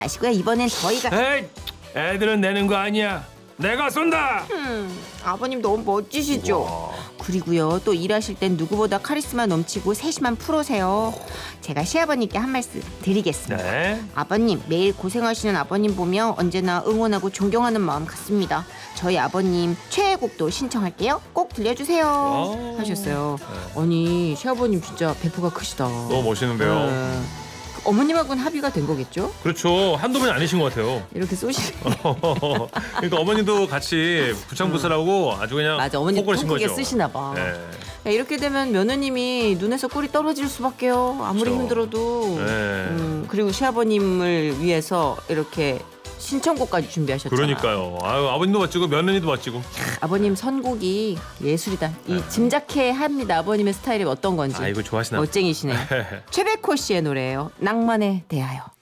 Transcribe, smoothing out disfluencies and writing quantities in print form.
아시고요. 이번엔 저희가. 에이, 애들은 내는 거 아니야. 내가 쏜다. 아버님 너무 멋지시죠? 우와. 그리고요, 또 일하실 땐 누구보다 카리스마 넘치고 세심한 프로세요. 제가 시아버님께 한 말씀 드리겠습니다. 네. 아버님, 매일 고생하시는 아버님 보며 언제나 응원하고 존경하는 마음 같습니다. 저희 아버님 최애곡도 신청할게요. 꼭 들려주세요. 하셨어요. 아니, 시아버님 진짜 배포가 크시다. 너무 멋있는데요. 네. 어머님하고는 합의가 된 거겠죠? 그렇죠. 한두 분이 아니신 것 같아요. 이렇게 쏘시. 그러니까 어머님도 같이 부창부수라고 아주 그냥 맞아, 어머님 호구를 신 통 크게 거죠. 쓰시나 봐. 네. 야, 이렇게 되면 며느님이 눈에서 꿀이 떨어질 수밖에요. 아무리 그렇죠. 힘들어도. 네. 그리고 시아버님을 위해서 이렇게 신청곡까지 준비하셨잖아. 그러니까요. 아유, 아버님도 멋지고 며느리도 멋지고. 아버님 선곡이 예술이다. 이 짐작해 합니다. 아버님의 스타일이 어떤 건지. 아, 이거 좋아하시나? 멋쟁이시네요. 최백호 씨의 노래예요. 낭만에 대하여.